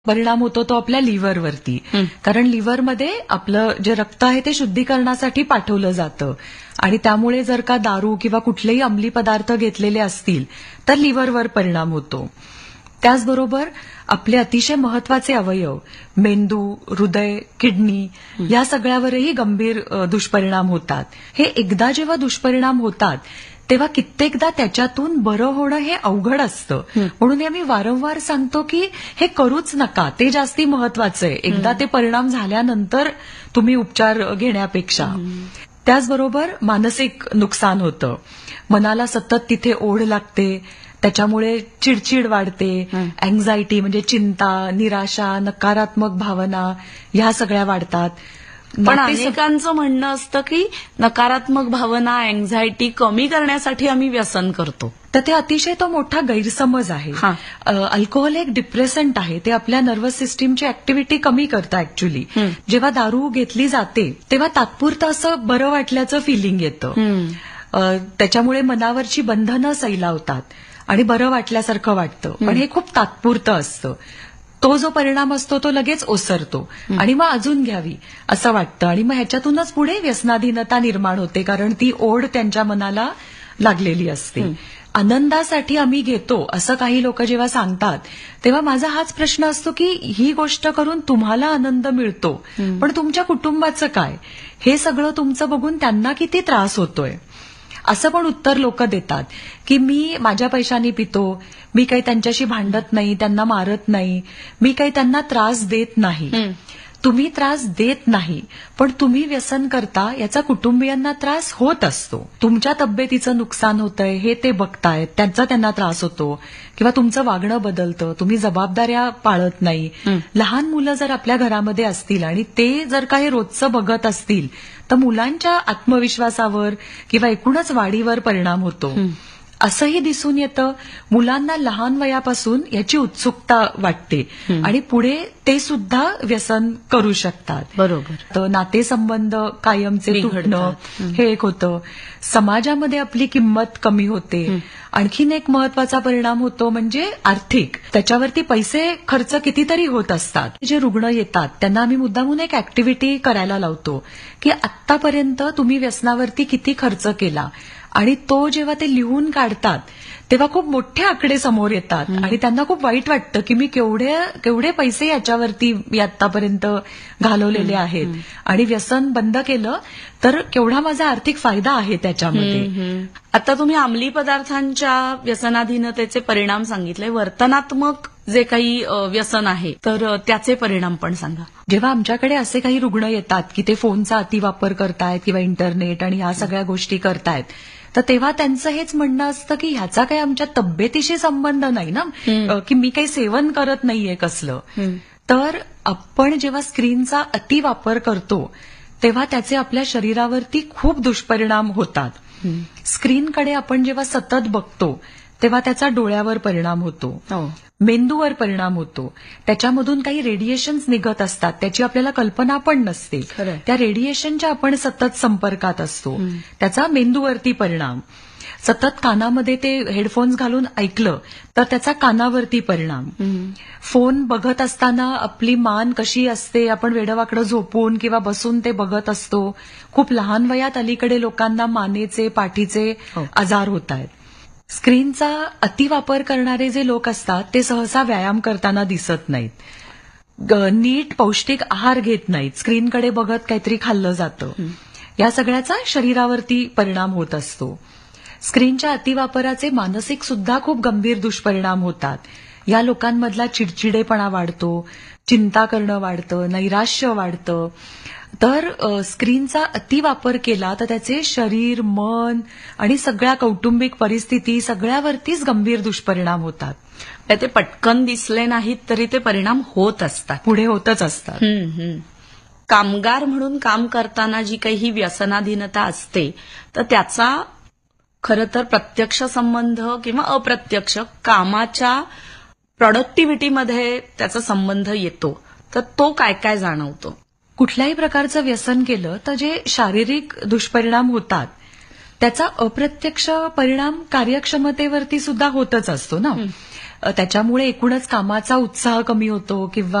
परिणाम होतो तो आपल्या लिव्हरवरती. कारण लिव्हरमध्ये आपलं जे रक्त आहे ते शुद्धीकरणासाठी पाठवलं जातं आणि त्यामुळे जर का दारू किंवा कुठलेही अंमली पदार्थ घेतलेले असतील तर लिव्हरवर परिणाम होतो. त्याचबरोबर आपले अतिशय महत्वाचे अवयव मेंदू, हृदय, किडनी या सगळ्यावरही गंभीर दुष्परिणाम होतात. हे एकदा जेव्हा दुष्परिणाम होतात तेव्हा कित्येकदा त्याच्यातून बरं होणं हे अवघड असतं. म्हणून आम्ही वारंवार सांगतो की हे करूच नका, ते जास्ती महत्वाचं आहे. एकदा ते परिणाम झाल्यानंतर तुम्ही उपचार घेण्यापेक्षा. त्याचबरोबर मानसिक नुकसान होतं. मनाला सतत तिथे ओढ लागते, त्याच्यामुळे चिडचिड वाढते, अँक्झायटी म्हणजे चिंता, निराशा, नकारात्मक भावना ह्या सगळ्या वाढतात. पण अनेकांचं म्हणणं असतं की नकारात्मक भावना, अँक्झायटी कमी करण्यासाठी आम्ही व्यसन करतो. तर ते अतिशय तो मोठा गैरसमज आहे. अल्कोहोल एक डिप्रेसंट आहे, ते आपल्या नर्व्हस सिस्टीमची ऍक्टिव्हिटी कमी करतं ऍक्च्युली. जेव्हा दारू घेतली जाते तेव्हा तात्पुरतं असं बरं वाटल्याचं फिलिंग येतं. त्याच्यामुळे मनावरची बंधनं सैलावतात आणि बरं वाटल्यासारखं वाटतं, पण हे खूप तात्पुरतं असतं. तो जो परिणाम असतो तो लगेच ओसरतो आणि मग अजून घ्यावी असं वाटतं आणि मग ह्याच्यातूनच पुढे व्यसनाधीनता निर्माण होते, कारण ती ओढ त्यांच्या मनाला लागलेली असते. आनंदासाठी आम्ही घेतो असं काही लोक जेव्हा सांगतात तेव्हा माझा हाच प्रश्न असतो की ही गोष्ट करून तुम्हाला आनंद मिळतो, पण तुमच्या कुटुंबाचं काय? हे सगळं तुमचं बघून त्यांना किती त्रास होतोय? असं पण उत्तर लोक देतात की मी माझ्या पैशानी पितो, मी काही त्यांच्याशी भांडत नाही, त्यांना मारत नाही, मी काही त्यांना त्रास देत नाही. तुम्ही त्रास देत नाही, पण तुम्ही व्यसन करता याचा कुटुंबियांना त्रास होत असतो. तुमच्या तब्येतीचं नुकसान होतंय हे ते बघतायत, त्यांचा त्यांना त्रास होतो किंवा तुमचं वागणं बदलतं, तुम्ही जबाबदाऱ्या पाळत नाही. लहान मुलं जर आपल्या घरामध्ये असतील आणि ते जर काही रोजचं बघत असतील तर मुलांच्या आत्मविश्वासावर किंवा एकूणच वाढीवर परिणाम होतो. असंही दिसून येतं, मुलांना लहान वयापासून याची उत्सुकता वाटते आणि पुढे ते सुद्धा व्यसन करू शकतात. बरोबर. तर नातेसंबंध कायमचे तुटणं हे एक होतं. समाजामध्ये आपली किंमत कमी होते. आणखीन एक महत्वाचा परिणाम होतो म्हणजे आर्थिक. त्याच्यावरती पैसे खर्च कितीतरी होत असतात. जे रुग्ण येतात त्यांना आम्ही मुद्दामून एक ऍक्टिव्हिटी करायला लावतो की आत्तापर्यंत तुम्ही व्यसनावरती किती खर्च केला, आणि तो जेव्हा ते लिहून काढतात तेव्हा खूप मोठे आकडे समोर येतात आणि त्यांना खूप वाईट वाटतं की मी केवढे पैसे याच्यावरती आतापर्यंत घालवलेले आहेत आणि व्यसन बंद केलं तर केवढा माझा आर्थिक फायदा आहे त्याच्यामध्ये. आता तुम्ही अंमली पदार्थांच्या व्यसनाधीनतेचे परिणाम सांगितले, वर्तनात्मक जे काही व्यसन आहे तर त्याचे परिणाम पण सांगा. जेव्हा आमच्याकडे असे काही रुग्ण येतात की ते फोनचा अतिवापर करतायत किंवा इंटरनेट आणि ह्या सगळ्या गोष्टी करतायत, तर तेव्हा त्यांचं हेच म्हणणं असतं की ह्याचा काही आमच्या तब्येतीशी संबंध नाही ना, की मी काही सेवन करत नाहीये कसलं. तर आपण जेव्हा स्क्रीनचा अतिवापर करतो तेव्हा त्याचे आपल्या शरीरावरती खूप दुष्परिणाम होतात. स्क्रीनकडे आपण जेव्हा सतत बघतो तेव्हा त्याचा डोळ्यावर परिणाम होतो, मेंदूवर परिणाम होतो. त्याच्यामधून काही रेडिएशन्स निघत असतात, त्याची आपल्याला कल्पना पण नसते. त्या रेडिएशनच्या आपण सतत संपर्कात असतो, त्याचा मेंदूवरती परिणाम. सतत कानामध्ये ते हेडफोन्स घालून ऐकलं तर त्याचा कानावरती परिणाम. फोन बघत असताना आपली मान कशी असते, आपण वेडवाकडं झोपून किंवा बसून ते बघत असतो. खूप लहान वयात अलीकडे लोकांना मानेचे, पाठीचे आजार होत आहेत. स्क्रीनचा अतिवापर करणारे जे लोक असतात ते सहसा व्यायाम करताना दिसत नाहीत, नीट पौष्टिक आहार घेत नाहीत, स्क्रीनकडे बघत काहीतरी खाल्लं जातं. या सगळ्याचा शरीरावरती परिणाम होत असतो. स्क्रीनच्या अतिवापराचे मानसिक सुद्धा खूप गंभीर दुष्परिणाम होतात. या लोकांमधला चिडचिडेपणा वाढतो, चिंता करणं वाढतं, नैराश्य वाढतं. तर स्क्रीनचा अतिवापर केला तर त्याचे शरीर, मन आणि सगळ्या कौटुंबिक परिस्थिती सगळ्यावरतीच गंभीर दुष्परिणाम होतात. ते पटकन दिसले नाहीत तरी ते परिणाम होत असतात, पुढे होतच असतात. कामगार म्हणून काम करताना जी काही व्यसनाधीनता असते तर त्याचा खरं तर प्रत्यक्ष संबंध किंवा अप्रत्यक्ष कामाच्या प्रॉडक्टिव्हिटीमध्ये त्याचा संबंध येतो. तर तो काय काय जाणवतो? कुठल्याही प्रकारचं व्यसन केलं तर जे शारीरिक दुष्परिणाम होतात त्याचा अप्रत्यक्ष परिणाम कार्यक्षमतेवरती सुद्धा होतच असतो ना. त्याच्यामुळे एकूणच कामाचा उत्साह कमी होतो किंवा